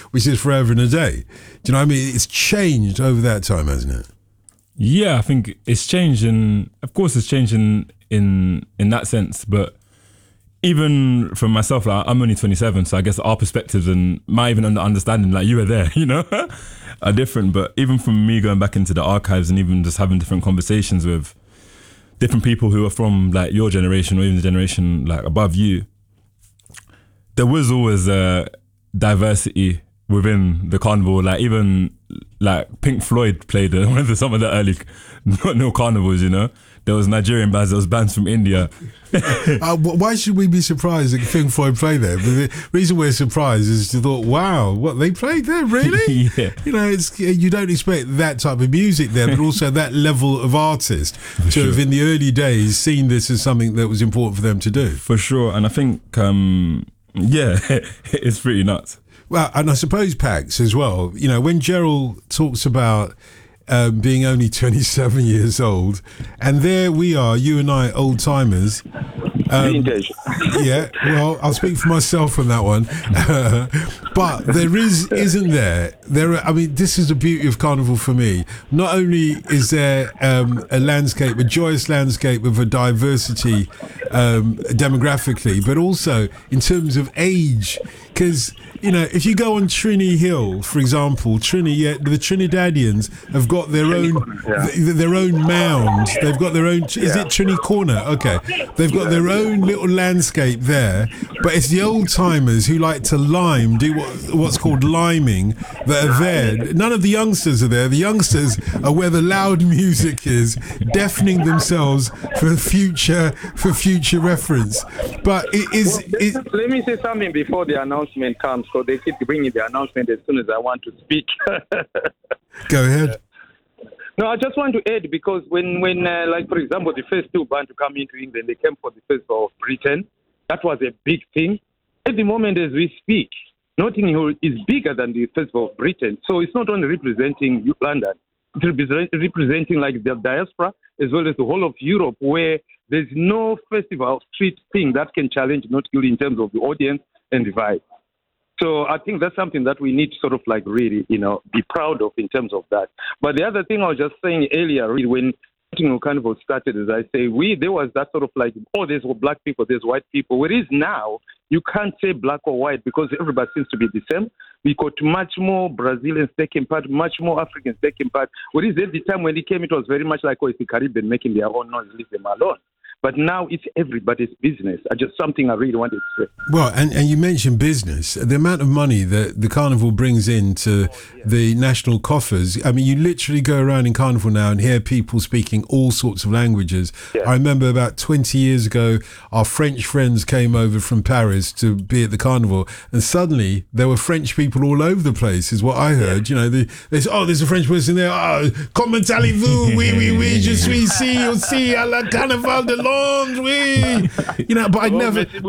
which is forever and a day. Do you know what I mean? It's changed over that time, hasn't it? Yeah, I think it's changed, and of course it's changed in that sense. But even from myself, like I'm only 27, so I guess our perspectives and my even understanding, like you were there, are different. But even from me going back into the archives and even just having different conversations with different people who are from like your generation or even the generation like above you, there was always a diversity within the carnival. Like even like Pink Floyd played some of the early no carnivals, There was Nigerian bands, there was bands from India. Why should we be surprised that Pink Floyd played there? The reason we're surprised is you thought, wow, what, they played there, really? Yeah. You don't expect that type of music there, but also that level of artist to have in the early days seen this as something that was important for them to do. For sure, and I think, it's pretty nuts. Well, and I suppose Pax as well, when Gerald talks about being only 27 years old, and there we are, you and I, old timers. Vintage. Yeah, well, I'll speak for myself on that one. But there isn't there? This is the beauty of Carnival for me. Not only is there a landscape, a joyous landscape with a diversity demographically, but also in terms of age. Because, if you go on Trini Hill, for example, the Trinidadians have got their own mound. They've got their own, is it Trini Corner? Okay. They've got their own little landscape there, but it's the old timers who like to do what's called liming that are there. None of the youngsters are there. The youngsters are where the loud music is, deafening themselves for future reference. But let me say something before the announcement comes, so they keep bringing the announcement as soon as I want to speak. Go ahead. No, I just want to add, because when like, for example, the first two bands to come into England, they came for the Festival of Britain. That was a big thing. At the moment as we speak, Notting Hill is bigger than the Festival of Britain. So it's not only representing London, it's representing like the diaspora as well as the whole of Europe, where there's no festival street thing that can challenge Notting Hill in terms of the audience and the vibe. So I think that's something that we need to sort of like really, be proud of in terms of that. But the other thing I was just saying earlier, really, when Carnival started, as I say, there was that sort of like, there's black people, there's white people. Whereas now, you can't say black or white because everybody seems to be the same. We got much more Brazilians taking part, much more Africans taking part. Whereas at the time when it came, it was very much like, it's the Caribbean making their own noise, leave them alone. But now it's everybody's business. Something I really wanted to say. Well, and you mentioned business. The amount of money that the Carnival brings into the national coffers. I mean, you literally go around in Carnival now and hear people speaking all sorts of languages. Yeah. I remember about 20 years ago, our French friends came over from Paris to be at the Carnival, and suddenly there were French people all over the place, is what I heard. They say, there's a French person there. Comment allez-vous? Oui, je suis ici aussi à la Carnaval de Londres. But I'd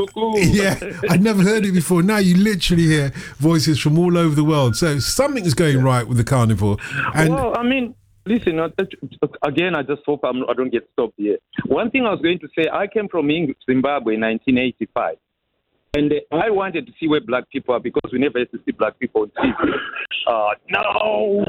never heard it before. Now you literally hear voices from all over the world. So something's going right with the Carnival. And listen, again, I just hope I don't get stopped here. One thing I was going to say, I came from Zimbabwe in 1985. And I wanted to see where black people are because we never used to see black people on TV. No!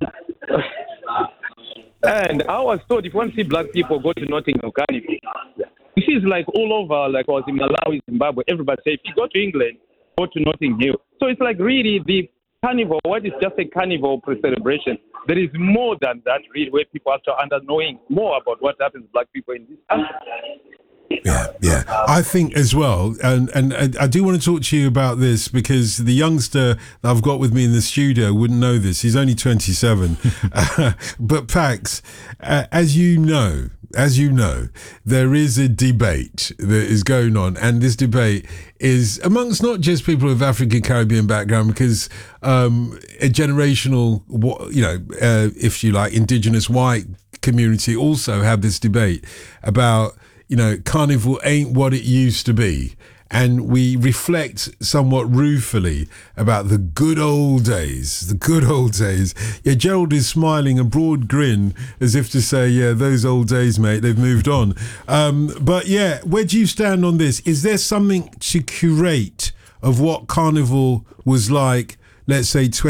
And I was told, if you want to see black people, go to Notting Hill Carnival. This is like all over, like I was in Malawi, Zimbabwe. Everybody say, if you go to England, go to Notting Hill. So it's like really the carnival, what is just a carnival celebration? There is more than that, really, where people have to knowing more about what happens to black people in this country. Yeah. I think as well, and I do want to talk to you about this because the youngster that I've got with me in the studio wouldn't know this. He's only 27. But Pax, as you know, there is a debate that is going on, and this debate is amongst not just people of African Caribbean background, because a generational, if you like, indigenous white community also have this debate about, Carnival ain't what it used to be. And we reflect somewhat ruefully about the good old days. Yeah, Gerald is smiling a broad grin as if to say, yeah, those old days, mate, they've moved on. But yeah, where do you stand on this? Is there something to curate of what Carnival was like, let's say,